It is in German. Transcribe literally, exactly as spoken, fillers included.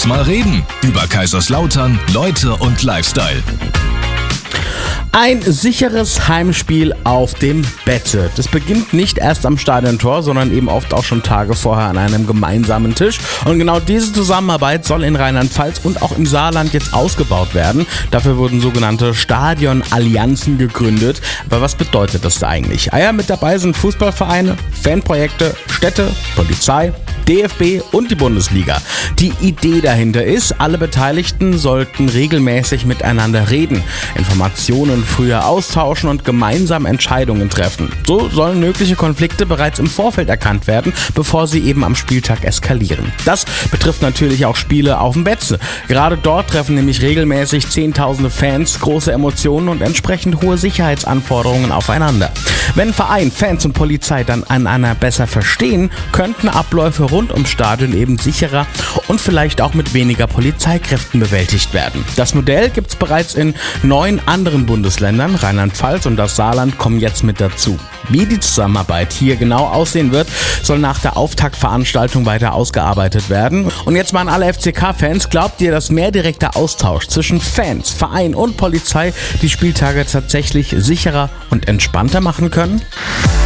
Lass mal reden über Kaiserslautern, Leute und Lifestyle. Ein sicheres Heimspiel auf dem Bette. Das beginnt nicht erst am Stadiontor, sondern eben oft auch schon Tage vorher an einem gemeinsamen Tisch. Und genau diese Zusammenarbeit soll in Rheinland-Pfalz und auch im Saarland jetzt ausgebaut werden. Dafür wurden sogenannte Stadionallianzen gegründet. Aber was bedeutet das da eigentlich? Ah ja, mit dabei sind Fußballvereine, Fanprojekte, Städte, Polizei, D F B und die Bundesliga. Die Idee dahinter ist, alle Beteiligten sollten regelmäßig miteinander reden, Informationen früher austauschen und gemeinsam Entscheidungen treffen. So sollen mögliche Konflikte bereits im Vorfeld erkannt werden, bevor sie eben am Spieltag eskalieren. Das betrifft natürlich auch Spiele auf dem Betze. Gerade dort treffen nämlich regelmäßig zehntausende Fans, große Emotionen und entsprechend hohe Sicherheitsanforderungen aufeinander. Wenn Verein, Fans und Polizei dann einander besser verstehen, könnten Abläufe rund ums Stadion eben sicherer und vielleicht auch mit weniger Polizeikräften bewältigt werden. Das Modell gibt es bereits in neun anderen Bundesländern. Rheinland-Pfalz und das Saarland kommen jetzt mit dazu. Wie die Zusammenarbeit hier genau aussehen wird, soll nach der Auftaktveranstaltung weiter ausgearbeitet werden. Und jetzt mal an alle F C K-Fans, glaubt ihr, dass mehr direkter Austausch zwischen Fans, Verein und Polizei die Spieltage tatsächlich sicherer und entspannter machen können?